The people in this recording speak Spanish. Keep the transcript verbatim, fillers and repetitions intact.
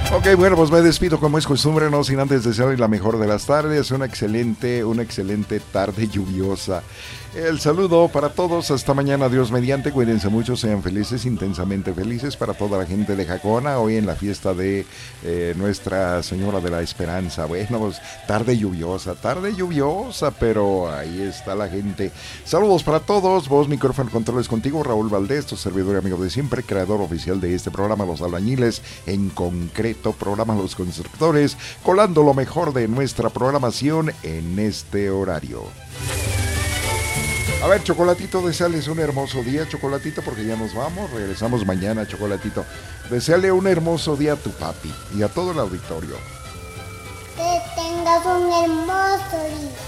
Ok, bueno, pues me despido como es costumbre, no sin antes desearles la mejor de las tardes, una excelente, una excelente tarde lluviosa. El saludo para todos, hasta mañana, Dios mediante, cuídense mucho, sean felices, intensamente felices, para toda la gente de Jacona, hoy en la fiesta de eh, Nuestra Señora de la Esperanza. Bueno, pues tarde lluviosa, tarde lluviosa, pero ahí está la gente. Saludos para todos, voz, micrófono, controles contigo, Raúl Valdés, tu servidor y amigo de siempre, creador oficial de este programa, Los Albañiles, en concreto, programa Los Constructores, colando lo mejor de nuestra programación en este horario. A ver, Chocolatito, deseales un hermoso día, Chocolatito, porque ya nos vamos, regresamos mañana, Chocolatito. Deseale un hermoso día a tu papi y a todo el auditorio. Que tengas un hermoso día.